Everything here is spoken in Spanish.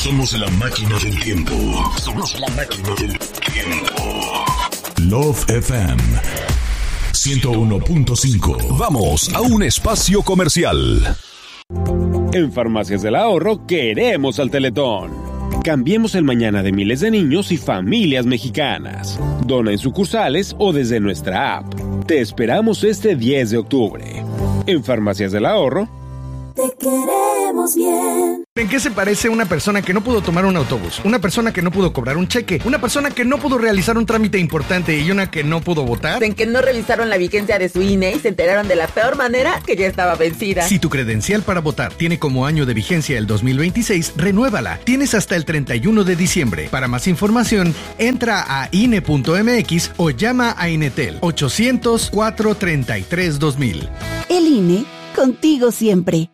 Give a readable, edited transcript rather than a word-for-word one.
Somos la máquina del tiempo. Somos la máquina del tiempo. Love FM 101.5. Vamos a un espacio comercial. En Farmacias del Ahorro queremos al Teletón. Cambiemos el mañana de miles de niños y familias mexicanas. Dona en sucursales o desde nuestra app. Te esperamos este 10 de octubre. En Farmacias del Ahorro. Te queremos bien. ¿En qué se parece una persona que no pudo tomar un autobús? Una persona que no pudo cobrar un cheque, una persona que no pudo realizar un trámite importante y una que no pudo votar. En que no revisaron la vigencia de su INE y se enteraron de la peor manera que ya estaba vencida. Si tu credencial para votar tiene como año de vigencia el 2026, renuévala. Tienes hasta el 31 de diciembre. Para más información, entra a INE.mx o llama a Inetel 800-433-2000. El INE, contigo siempre.